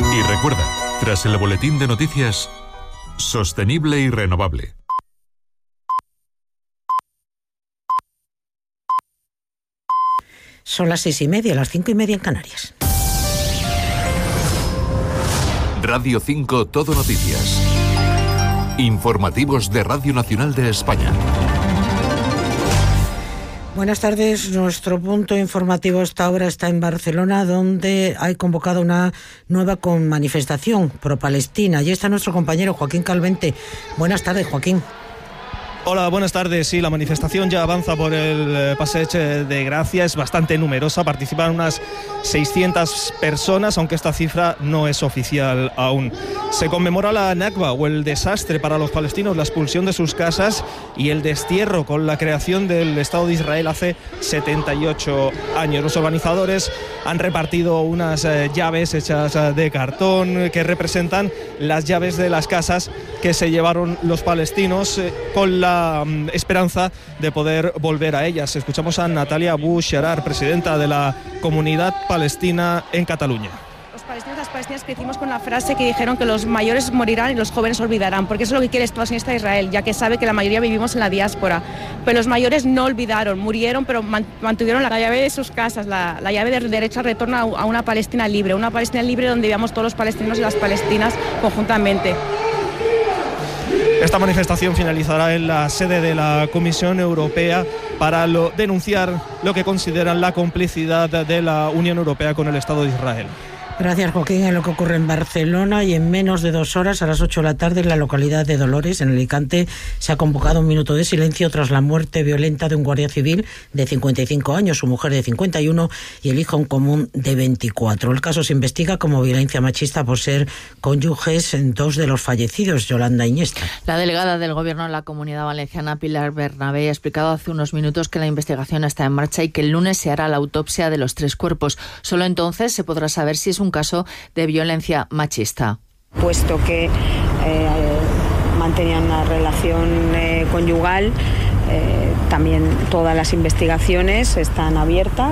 Y recuerda, tras el boletín de noticias, sostenible y renovable. Son las 6:30, las 5:30 en Canarias. Radio 5 Todo Noticias. Informativos de Radio Nacional de España. Buenas tardes. Nuestro punto informativo hasta ahora está en Barcelona, donde hay convocado una nueva manifestación pro-Palestina. Y está nuestro compañero Joaquín Calvente. Buenas tardes, Joaquín. Hola, buenas tardes. Sí, la manifestación ya avanza por el Passeig de Gracia, es bastante numerosa, participan unas 600 personas, aunque esta cifra no es oficial aún. Se conmemora la Nakba, o el desastre para los palestinos, la expulsión de sus casas y el destierro con la creación del Estado de Israel hace 78 años. Los organizadores han repartido unas llaves hechas de cartón que representan las llaves de las casas que se llevaron los palestinos con la esperanza de poder volver a ellas. Escuchamos a Natalia Boucharar, presidenta de la Comunidad Palestina en Cataluña. Los palestinos y las palestinas crecimos con la frase que dijeron que los mayores morirán y los jóvenes olvidarán, porque eso es lo que quiere el Estado sionista de Israel, ya que sabe que la mayoría vivimos en la diáspora. Pero los mayores no olvidaron, murieron, pero mantuvieron la llave de sus casas, la llave del derecho al retorno a una Palestina libre donde vivamos todos los palestinos y las palestinas conjuntamente. Esta manifestación finalizará en la sede de la Comisión Europea para denunciar lo que consideran la complicidad de la Unión Europea con el Estado de Israel. Gracias, Joaquín. En lo que ocurre en Barcelona, y en menos de 2 horas, a las 8 de la tarde, en la localidad de Dolores, en Alicante, se ha convocado un minuto de silencio tras la muerte violenta de un guardia civil de 55 años, su mujer de 51 y el hijo en común de 24. El caso se investiga como violencia machista por ser cónyuges en 2 de los fallecidos, Yolanda Iniesta. La delegada del Gobierno en la Comunidad Valenciana, Pilar Bernabé, ha explicado hace unos minutos que la investigación está en marcha y que el lunes se hará la autopsia de los 3 cuerpos. Solo entonces se podrá saber si es un caso de violencia machista. Puesto que mantenían una relación conyugal, también todas las investigaciones están abiertas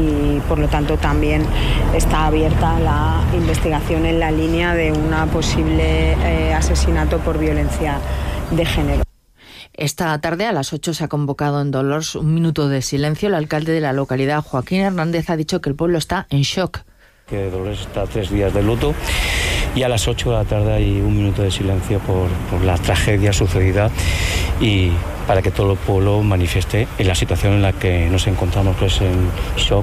y por lo tanto también está abierta la investigación en la línea de un posible asesinato por violencia de género. Esta tarde a las 8 se ha convocado en Dolores un minuto de silencio. El alcalde de la localidad, Joaquín Hernández, ha dicho que el pueblo está en shock. Que Dolores está 3 días de luto y a las 8 de la tarde hay un minuto de silencio por la tragedia sucedida y para que todo el pueblo manifieste en la situación en la que nos encontramos, pues en shock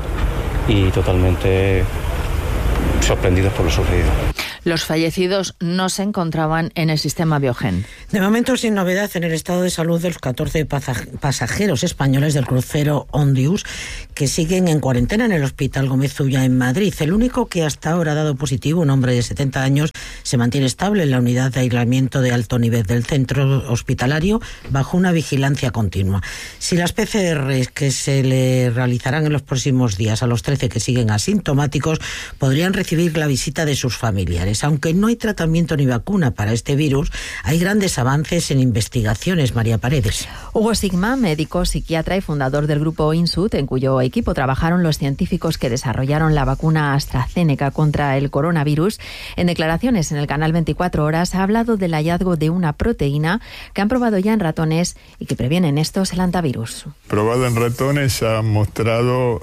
y totalmente sorprendidos por lo sucedido. Los fallecidos no se encontraban en el sistema Biogen. De momento, sin novedad en el estado de salud de los 14 pasajeros españoles del crucero Ondius, que siguen en cuarentena en el Hospital Gómez Ulla en Madrid. El único que hasta ahora ha dado positivo, un hombre de 70 años, se mantiene estable en la unidad de aislamiento de alto nivel del centro hospitalario bajo una vigilancia continua. Si las PCRs que se le realizarán en los próximos días a los 13 que siguen asintomáticos, podrían recibir la visita de sus familiares. Aunque no hay tratamiento ni vacuna para este virus, hay grandes avances en investigaciones. María Paredes. Hugo Sigma, médico, psiquiatra y fundador del grupo INSUT, en cuyo equipo trabajaron los científicos que desarrollaron la vacuna AstraZeneca contra el coronavirus, en declaraciones en el canal 24 Horas ha hablado del hallazgo de una proteína que han probado ya en ratones y que previene en estos el antivirus. Probado en ratones ha mostrado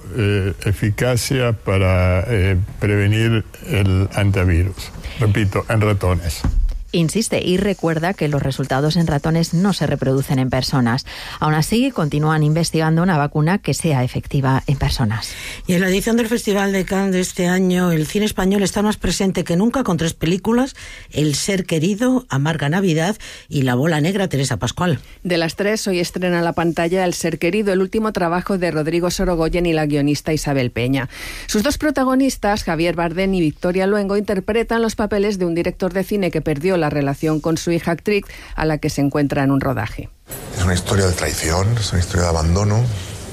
eficacia para prevenir el antivirus. Repito, en ratones. Insiste y recuerda que los resultados en ratones no se reproducen en personas. Aún así, continúan investigando una vacuna que sea efectiva en personas. Y en la edición del Festival de Cannes de este año, el cine español está más presente que nunca con 3 películas: El ser querido, Amarga Navidad y La bola negra, Teresa Pascual. De las 3, hoy estrena la pantalla El ser querido, el último trabajo de Rodrigo Sorogoyen y la guionista Isabel Peña. Sus 2 protagonistas, Javier Bardem y Victoria Luengo, interpretan los papeles de un director de cine que perdió la relación con su hija actriz, a la que se encuentra en un rodaje. Es una historia de traición, es una historia de abandono,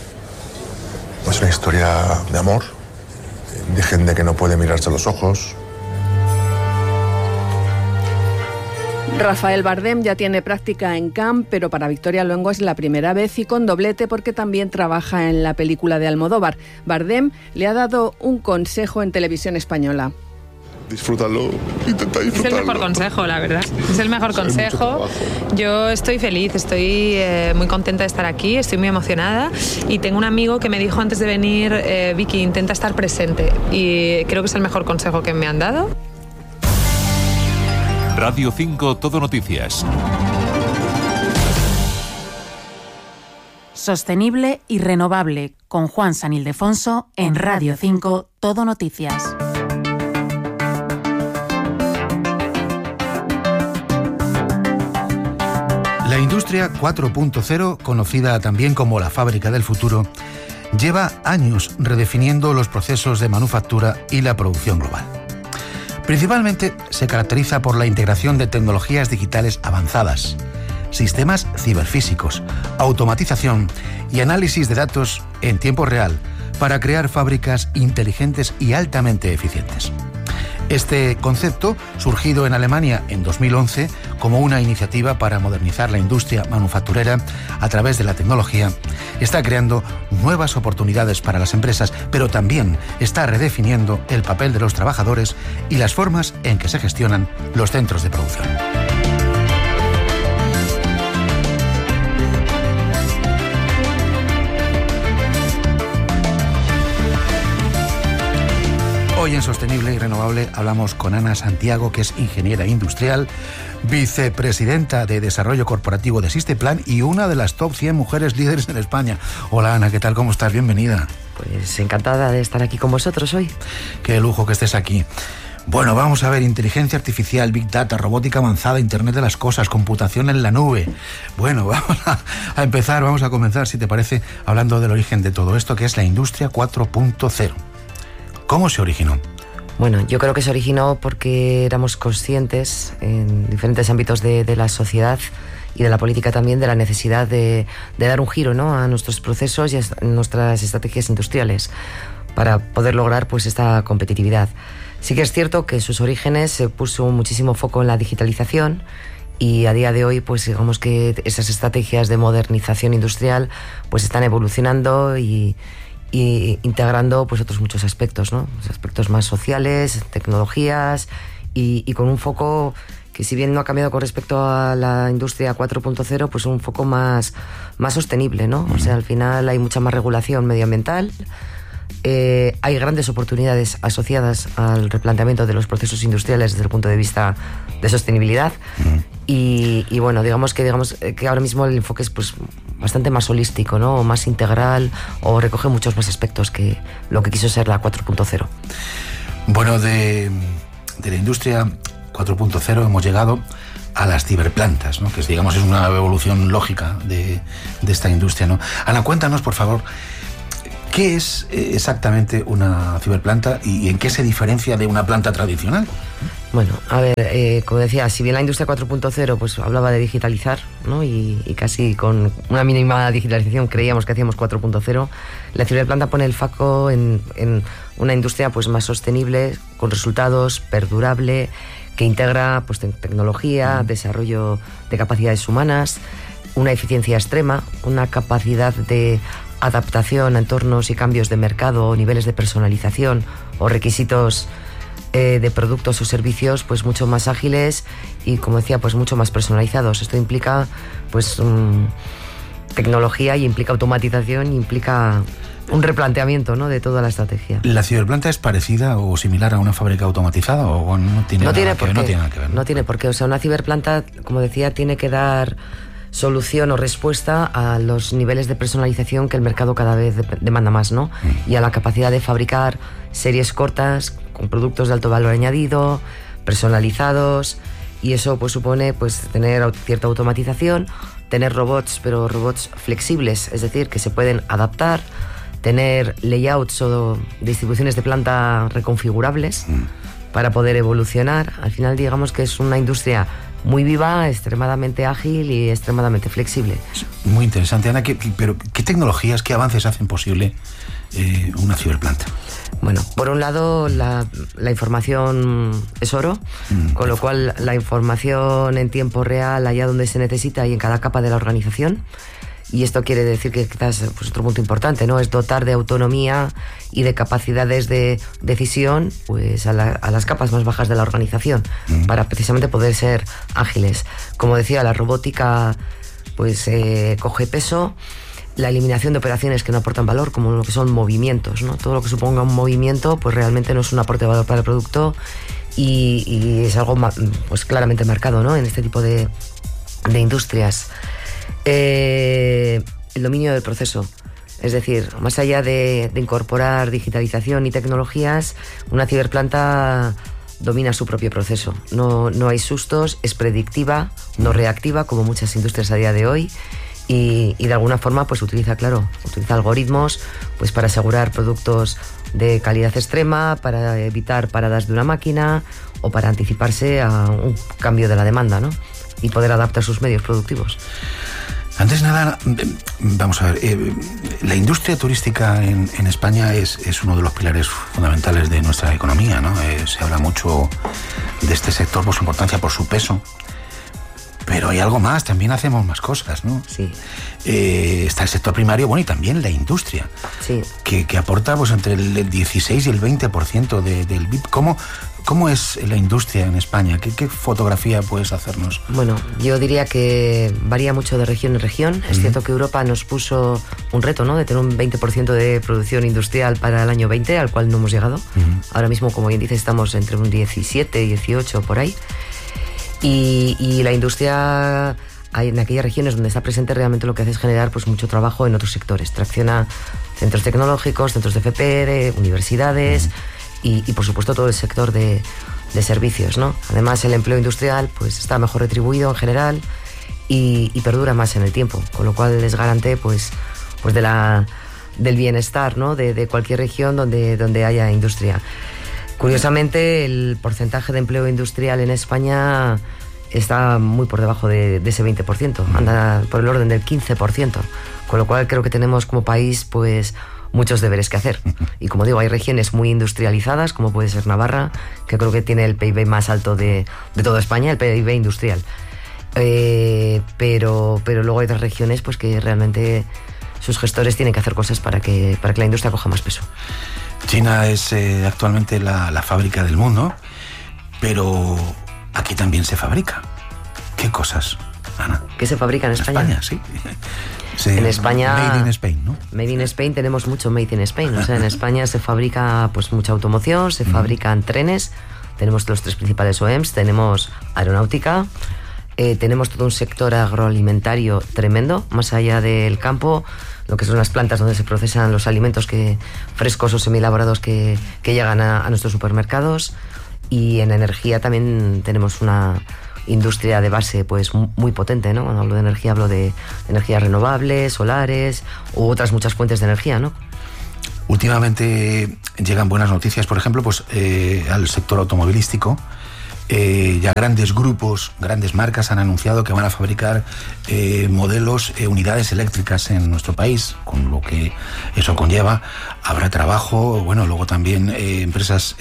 es una historia de amor, de gente que no puede mirarse a los ojos. Rafael Bardem ya tiene práctica en Cannes, pero para Victoria Luengo es la primera vez y con doblete porque también trabaja en la película de Almodóvar. Bardem le ha dado un consejo en Televisión Española. disfrútalo, intenta disfrutarlo. Es el mejor consejo, la verdad. Es el mejor consejo. Yo estoy feliz, estoy muy contenta de estar aquí, estoy muy emocionada y tengo un amigo que me dijo antes de venir, Vicky, intenta estar presente, y creo que es el mejor consejo que me han dado. Radio 5 Todo Noticias. Sostenible y renovable, con Juan San Ildefonso en Radio 5 Todo Noticias. La industria 4.0, conocida también como la fábrica del futuro, lleva años redefiniendo los procesos de manufactura y la producción global. Principalmente se caracteriza por la integración de tecnologías digitales avanzadas, sistemas ciberfísicos, automatización y análisis de datos en tiempo real para crear fábricas inteligentes y altamente eficientes. Este concepto, surgido en Alemania en 2011 como una iniciativa para modernizar la industria manufacturera a través de la tecnología, está creando nuevas oportunidades para las empresas, pero también está redefiniendo el papel de los trabajadores y las formas en que se gestionan los centros de producción. Hoy en Sostenible y Renovable hablamos con Ana Santiago, que es ingeniera industrial, vicepresidenta de Desarrollo Corporativo de Sisteplan y una de las top 100 mujeres líderes en España. Hola Ana, ¿qué tal? ¿Cómo estás? Bienvenida. Pues encantada de estar aquí con vosotros hoy. Qué lujo que estés aquí. Bueno, vamos a ver, inteligencia artificial, Big Data, robótica avanzada, Internet de las cosas, computación en la nube. Bueno, vamos a comenzar, si te parece, hablando del origen de todo esto, que es la industria 4.0. ¿Cómo se originó? Bueno, yo creo que se originó porque éramos conscientes en diferentes ámbitos de la sociedad y de la política también de la necesidad de dar un giro, ¿no?, a nuestros procesos y a nuestras estrategias industriales para poder lograr pues esta competitividad. Sí que es cierto que en sus orígenes se puso muchísimo foco en la digitalización y a día de hoy pues digamos que esas estrategias de modernización industrial pues están evolucionando y integrando pues otros muchos aspectos, ¿no? Aspectos más sociales, tecnologías y con un foco que, si bien no ha cambiado con respecto a la industria 4.0, pues un foco más sostenible, ¿no? O sea, al final hay mucha más regulación medioambiental, hay grandes oportunidades asociadas al replanteamiento de los procesos industriales desde el punto de vista de sostenibilidad y bueno, digamos que ahora mismo el enfoque es pues bastante más holístico, ¿no?, o más integral, o recoge muchos más aspectos que lo que quiso ser la 4.0. Bueno, de la industria 4.0 hemos llegado a las ciberplantas, ¿no?, que es una evolución lógica de esta industria, ¿no? Ana, cuéntanos, por favor, ¿qué es exactamente una ciberplanta y en qué se diferencia de una planta tradicional? Bueno, a ver, como decía, si bien la industria 4.0 pues hablaba de digitalizar, ¿no?, y casi con una mínima digitalización creíamos que hacíamos 4.0, la ciberplanta pone el foco en una industria pues más sostenible, con resultados, perdurable, que integra pues tecnología, desarrollo de capacidades humanas, una eficiencia extrema, una capacidad de adaptación a entornos y cambios de mercado o niveles de personalización o requisitos de productos o servicios pues mucho más ágiles y, como decía, pues mucho más personalizados. Esto implica pues tecnología y implica automatización y implica un replanteamiento, ¿no?, de toda la estrategia. ¿La ciberplanta es parecida o similar a una fábrica automatizada o no tiene nada que ver? No tiene por qué. O sea, una ciberplanta, como decía, tiene que dar solución o respuesta a los niveles de personalización que el mercado cada vez demanda más, ¿no? Y a la capacidad de fabricar series cortas con productos de alto valor añadido, personalizados, y eso pues supone pues tener cierta automatización, tener robots, pero robots flexibles, es decir, que se pueden adaptar, tener layouts o distribuciones de planta reconfigurables para poder evolucionar. Al final, digamos que es una industria muy viva, extremadamente ágil y extremadamente flexible. Muy interesante, Ana. Pero ¿qué tecnologías, qué avances hacen posible una ciberplanta? Bueno, por un lado, la información es oro, con lo cual la información en tiempo real, allá donde se necesita y en cada capa de la organización, Y esto quiere decir que quizás, pues otro punto importante, ¿no?, es dotar de autonomía y de capacidades de decisión, pues a las capas más bajas de la organización, para precisamente poder ser ágiles. Como decía, la robótica pues coge peso. La eliminación de operaciones que no aportan valor, como lo que son movimientos, ¿no? Todo lo que suponga un movimiento, pues realmente no es un aporte de valor para el producto, y es algo pues claramente marcado, ¿no?, en este tipo de industrias. El dominio del proceso, es decir, más allá de incorporar digitalización y tecnologías, una ciberplanta domina su propio proceso. No hay sustos, es predictiva, no reactiva, como muchas industrias a día de hoy. Y de alguna forma pues utiliza algoritmos pues para asegurar productos de calidad extrema, para evitar paradas de una máquina o para anticiparse a un cambio de la demanda, ¿no?, y poder adaptar sus medios productivos. Antes de nada, vamos a ver, la industria turística en España es uno de los pilares fundamentales de nuestra economía, ¿no? Se habla mucho de este sector por su importancia, por su peso. Pero hay algo más, también hacemos más cosas, ¿no? Sí. Está el sector primario, bueno, y también la industria, sí, que aporta pues entre el 16 y el 20% del PIB. ¿Cómo es la industria en España? ¿Qué fotografía puedes hacernos? Bueno, yo diría que varía mucho de región en región. Es cierto que Europa nos puso un reto, ¿no?, de tener un 20% de producción industrial para el año 20, al cual no hemos llegado. Ahora mismo, como bien dices, estamos entre un 17, 18, por ahí. Y la industria, en aquellas regiones donde está presente, realmente lo que hace es generar pues mucho trabajo en otros sectores. Tracciona centros tecnológicos, centros de FP, universidades y por supuesto todo el sector de servicios, ¿no? Además, el empleo industrial pues está mejor retribuido en general y perdura más en el tiempo, con lo cual es garante pues del bienestar, ¿no?, de cualquier región donde haya industria. Curiosamente, el porcentaje de empleo industrial en España está muy por debajo de ese 20%, anda por el orden del 15%, con lo cual creo que tenemos como país pues muchos deberes que hacer. Y como digo, hay regiones muy industrializadas, como puede ser Navarra, que creo que tiene el PIB más alto de toda España, el PIB industrial. Pero luego hay otras regiones pues que realmente sus gestores tienen que hacer cosas para que la industria coja más peso. China es actualmente la fábrica del mundo, pero aquí también se fabrica. ¿Qué cosas, Ana? ¿Qué se fabrica en España? En España, sí. En España... Made in Spain, ¿no? Made in Spain, tenemos mucho Made in Spain. O sea, en España se fabrica pues mucha automoción, se fabrican trenes, tenemos los 3 principales OEMs, tenemos aeronáutica, tenemos todo un sector agroalimentario tremendo, más allá del campo, lo que son las plantas donde se procesan los alimentos frescos o semielaborados que llegan a nuestros supermercados. Y en energía también tenemos una industria de base pues muy potente, ¿no? Cuando hablo de energía hablo de energías renovables, solares u otras muchas fuentes de energía, ¿no? Últimamente llegan buenas noticias, por ejemplo, pues al sector automovilístico. Ya grandes grupos, grandes marcas han anunciado que van a fabricar modelos, unidades eléctricas en nuestro país, con lo que eso conlleva. Habrá trabajo, bueno, luego también empresas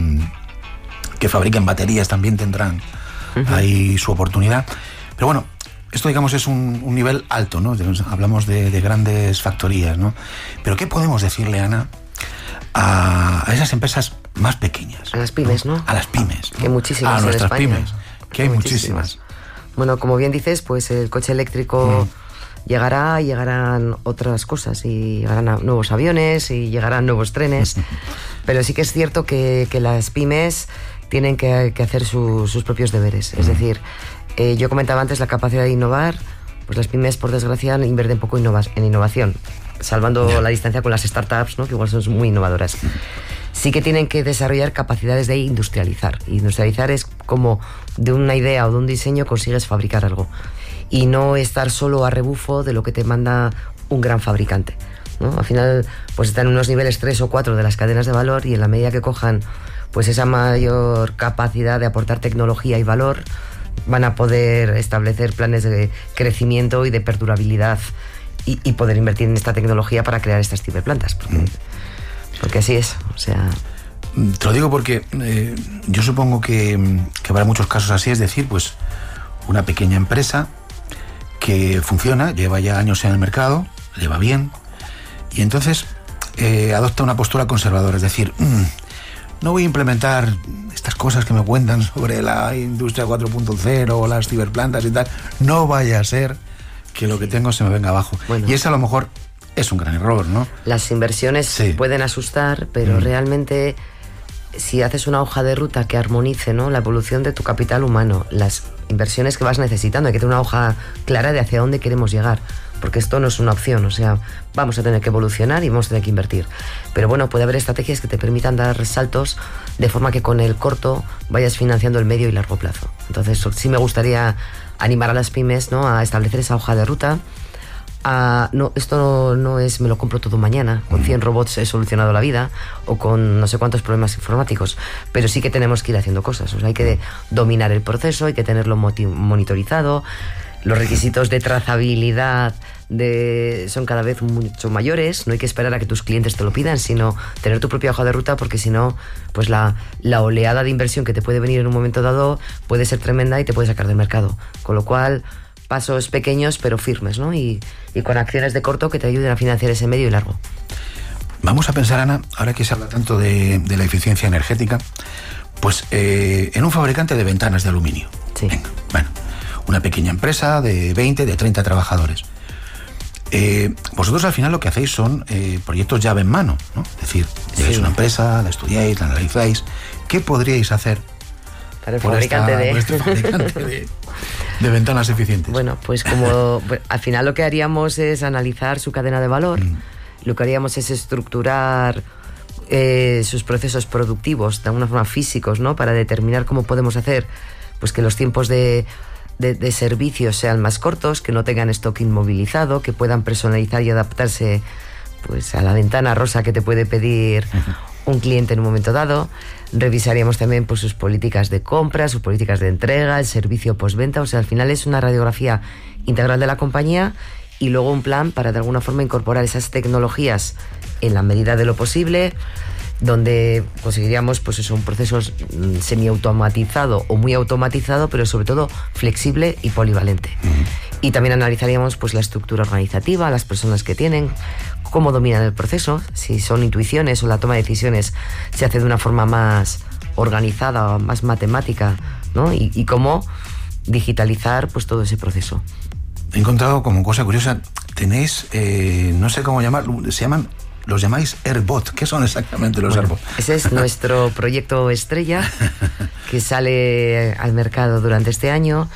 que fabriquen baterías también tendrán ahí su oportunidad. Pero bueno, esto digamos es un nivel alto, ¿no? Hablamos de grandes factorías, ¿no? Pero ¿qué podemos decirle, Ana, a esas empresas más pequeñas? A las pymes, ¿no? A las pymes, ¿no? Que hay muchísimas a nuestras en España. pymes, que hay muchísimas. Bueno, como bien dices, pues el coche eléctrico llegará y llegarán otras cosas, y llegarán nuevos aviones y llegarán nuevos trenes, pero sí que es cierto que las pymes tienen que hacer sus propios deberes. Es decir, yo comentaba antes la capacidad de innovar, pues las pymes, por desgracia, invierten poco en innovación, salvando la distancia con las startups, ¿no?, que igual son muy innovadoras. Sí que tienen que desarrollar capacidades de industrializar. Industrializar es como de una idea o de un diseño consigues fabricar algo, y no estar solo a rebufo de lo que te manda un gran fabricante, ¿no? Al final, pues están en unos niveles 3 o 4 de las cadenas de valor, y en la medida que cojan pues esa mayor capacidad de aportar tecnología y valor, van a poder establecer planes de crecimiento y de perdurabilidad y poder invertir en esta tecnología para crear estas ciberplantas, porque así es, o sea... Te lo digo porque yo supongo que habrá muchos casos así, es decir, pues una pequeña empresa que funciona, lleva ya años en el mercado, le va bien, y entonces adopta una postura conservadora, es decir, no voy a implementar estas cosas que me cuentan sobre la industria 4.0 o las ciberplantas y tal, no vaya a ser que lo que tengo se me venga abajo. Bueno. Y eso a lo mejor es un gran error, ¿no? Las inversiones pueden asustar, pero realmente si haces una hoja de ruta que armonice, ¿no?, la evolución de tu capital humano, las inversiones que vas necesitando, hay que tener una hoja clara de hacia dónde queremos llegar, porque esto no es una opción, o sea, vamos a tener que evolucionar y vamos a tener que invertir. Pero bueno, puede haber estrategias que te permitan dar saltos de forma que con el corto vayas financiando el medio y largo plazo. Entonces sí me gustaría animar a las pymes, ¿no?, a establecer esa hoja de ruta. No, esto no es me lo compro todo mañana, con 100 robots he solucionado la vida, o con no sé cuántos problemas informáticos, pero sí que tenemos que ir haciendo cosas, o sea, hay que dominar el proceso, hay que tenerlo monitorizado, los requisitos de trazabilidad son cada vez mucho mayores, no hay que esperar a que tus clientes te lo pidan, sino tener tu propia hoja de ruta, porque si no, pues la oleada de inversión que te puede venir en un momento dado puede ser tremenda y te puede sacar del mercado, con lo cual pasos pequeños pero firmes, ¿no? Y con acciones de corto que te ayuden a financiar ese medio y largo. Vamos a pensar, Ana, ahora que se habla tanto de la eficiencia energética, pues en un fabricante de ventanas de aluminio. Sí. Venga, bueno, una pequeña empresa de 20, de 30 trabajadores. Vosotros al final lo que hacéis son proyectos llave en mano, ¿no? Es decir, llegáis a una empresa, la estudiáis, la analizáis. ¿Qué podríais hacer para el fabricante de ventanas eficientes? Bueno, pues como al final lo que haríamos es analizar su cadena de valor, lo que haríamos es estructurar sus procesos productivos de alguna forma físicos, ¿no?, para determinar cómo podemos hacer pues que los tiempos de servicios sean más cortos, que no tengan stock inmovilizado, que puedan personalizar y adaptarse pues a la ventana rosa que te puede pedir un cliente en un momento dado. Revisaríamos también pues sus políticas de compra, sus políticas de entrega, el servicio postventa. O sea, al final es una radiografía integral de la compañía y luego un plan para de alguna forma incorporar esas tecnologías en la medida de lo posible, donde conseguiríamos pues eso, un proceso semiautomatizado o muy automatizado, pero sobre todo flexible y polivalente. Y también analizaríamos pues la estructura organizativa, las personas que tienen, cómo dominan el proceso, si son intuiciones o la toma de decisiones se hace de una forma más organizada, más matemática, ¿no? Y cómo digitalizar pues todo ese proceso. He encontrado como cosa curiosa, tenéis, no sé cómo llamar, los llamáis AirBot. ¿Qué son exactamente los AirBot? Ese es nuestro proyecto estrella que sale al mercado durante este año.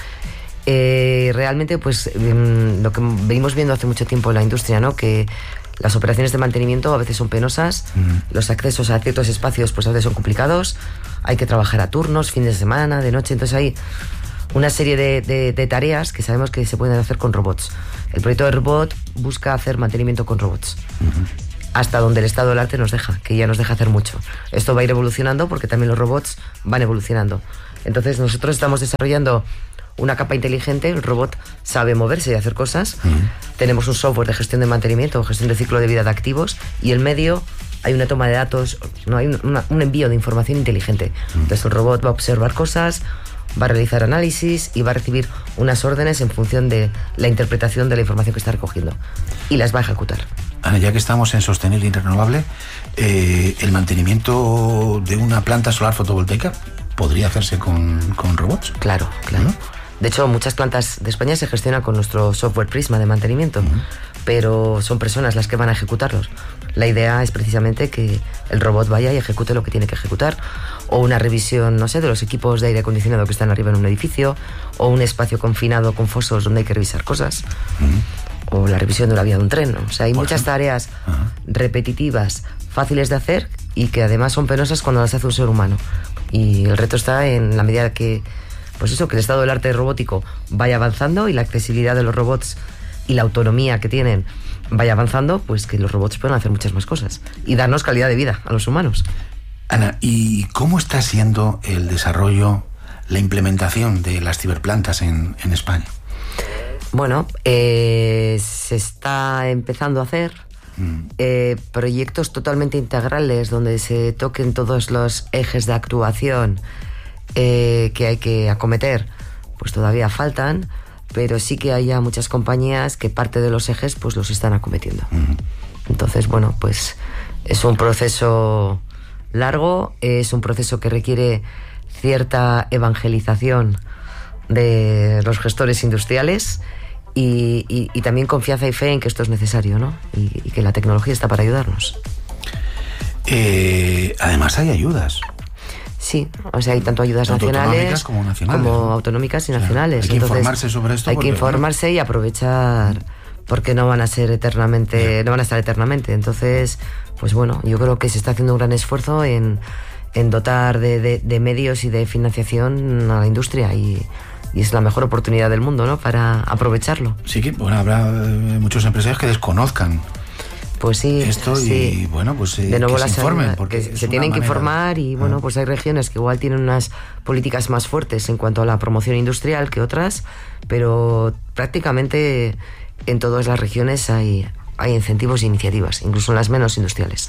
Realmente pues lo que venimos viendo hace mucho tiempo en la industria, ¿no?, que las operaciones de mantenimiento a veces son penosas, los accesos a ciertos espacios pues a veces son complicados, hay que trabajar a turnos, fines de semana, de noche, entonces hay una serie de tareas que sabemos que se pueden hacer con robots. El proyecto AirBot busca hacer mantenimiento con robots. Hasta donde el estado del arte nos deja, que ya nos deja hacer mucho. Esto va a ir evolucionando porque también los robots van evolucionando. Entonces nosotros estamos desarrollando una capa inteligente, el robot sabe moverse y hacer cosas. Tenemos un software de gestión de mantenimiento, gestión de ciclo de vida de activos, y en medio hay una toma de datos, no hay un envío de información inteligente. Entonces el robot va a observar cosas, va a realizar análisis y va a recibir unas órdenes en función de la interpretación de la información que está recogiendo y las va a ejecutar. Ana, ya que estamos en sostenible y renovable, ¿el mantenimiento de una planta solar fotovoltaica podría hacerse con robots? Claro, claro. ¿No? De hecho, muchas plantas de España se gestionan con nuestro software Prisma de mantenimiento, pero son personas las que van a ejecutarlos. La idea es precisamente que el robot vaya y ejecute lo que tiene que ejecutar, o una revisión, no sé, de los equipos de aire acondicionado que están arriba en un edificio, o un espacio confinado con fosos donde hay que revisar cosas, o la revisión de la vía de un tren, ¿no? O sea, hay muchas tareas repetitivas, fáciles de hacer y que además son penosas cuando las hace un ser humano. Y el reto está en la medida que, pues eso, que el estado del arte robótico vaya avanzando y la accesibilidad de los robots y la autonomía que tienen vaya avanzando, pues que los robots puedan hacer muchas más cosas y darnos calidad de vida a los humanos. Ana, ¿y cómo está siendo el desarrollo, la implementación de las ciberplantas en España? Bueno, se está empezando a hacer proyectos totalmente integrales donde se toquen todos los ejes de actuación que hay que acometer, pues todavía faltan. pero sí que hay ya muchas compañías que parte de los ejes pues los están acometiendo. Entonces, bueno, pues es un proceso largo, es un proceso que requiere cierta evangelización de los gestores industriales y también confianza y fe en que esto es necesario, ¿no? Y que la tecnología está para ayudarnos. Además hay ayudas. Sí, o sea, hay tanto ayudas nacionales como nacionales, como autonómicas y nacionales. Hay que informarse sobre esto. Hay que informarse y aprovechar, porque no van a ser eternamente, no van a estar eternamente. Entonces, pues bueno, yo creo que se está haciendo un gran esfuerzo en dotar de medios y de financiación a la industria y es la mejor oportunidad del mundo, ¿no?, para aprovecharlo. Sí que, bueno, habrá muchos empresarios que desconozcan pues sí, esto sí. Y bueno, pues de nuevo que se informen, porque se tienen que informar y bueno, pues hay regiones que igual tienen unas políticas más fuertes en cuanto a la promoción industrial que otras, pero prácticamente en todas las regiones hay incentivos e iniciativas, incluso en las menos industriales.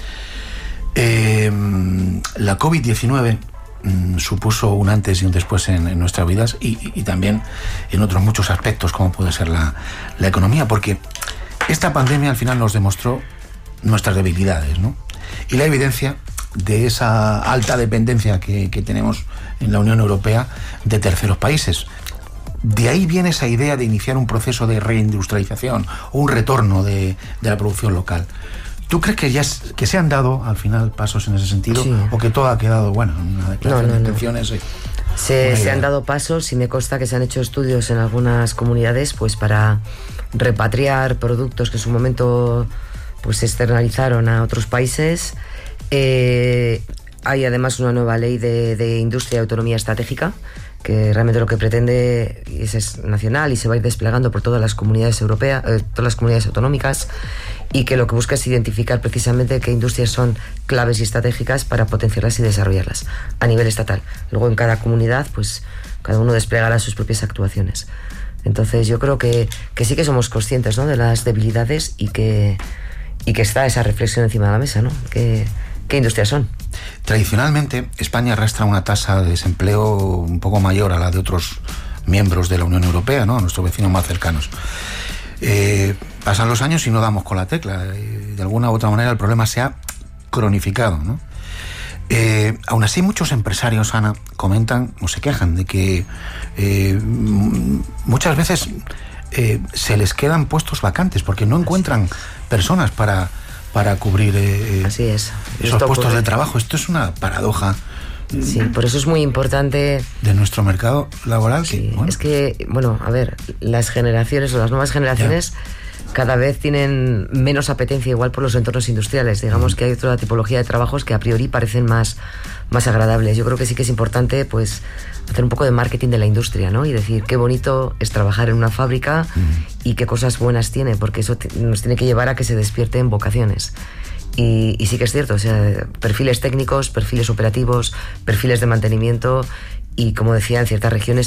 La COVID-19 supuso un antes y un después en nuestras vidas y también en otros muchos aspectos, como puede ser la economía, porque esta pandemia al final nos demostró nuestras debilidades, ¿no? Y la evidencia de esa alta dependencia que tenemos en la Unión Europea de terceros países. De ahí viene esa idea de iniciar un proceso de reindustrialización o un retorno de la producción local. ¿Tú crees que se han dado al final pasos en ese sentido? Sí. ¿O que todo ha quedado, bueno, una declaración de intenciones? Se han dado pasos y me consta que se han hecho estudios en algunas comunidades pues para repatriar productos que en su momento pues se externalizaron a otros países. Hay además una nueva ley de industria y autonomía estratégica que realmente lo que pretende es nacional y se va a ir desplegando por todas las comunidades europeas, todas las comunidades autonómicas, y que lo que busca es identificar precisamente qué industrias son claves y estratégicas para potenciarlas y desarrollarlas a nivel estatal. Luego en cada comunidad pues cada uno desplegará sus propias actuaciones. Entonces yo creo que sí que somos conscientes, ¿no?, de las debilidades y que está esa reflexión encima de la mesa, ¿no? ¿Qué industrias son? Tradicionalmente, España arrastra una tasa de desempleo un poco mayor a la de otros miembros de la Unión Europea, ¿no?, nuestros vecinos más cercanos. Pasan los años y no damos con la tecla. De alguna u otra manera el problema se ha cronificado, ¿no? Aún así, muchos empresarios, Ana, comentan o se quejan de que muchas veces se les quedan puestos vacantes porque no encuentran personas para cubrir Así es. esos puestos de trabajo. Esto es una paradoja. Sí, por eso es muy importante de nuestro mercado laboral. Sí, es que, bueno, a ver, las generaciones o las nuevas generaciones cada vez tienen menos apetencia igual por los entornos industriales. Digamos que hay otra tipología de trabajos que a priori parecen más agradables. Yo creo que sí que es importante pues hacer un poco de marketing de la industria, ¿no? Y decir qué bonito es trabajar en una fábrica y qué cosas buenas tiene, porque eso nos tiene que llevar a que se despierten vocaciones. Y sí que es cierto, o sea, perfiles técnicos, perfiles operativos, perfiles de mantenimiento y, como decía, en ciertas regiones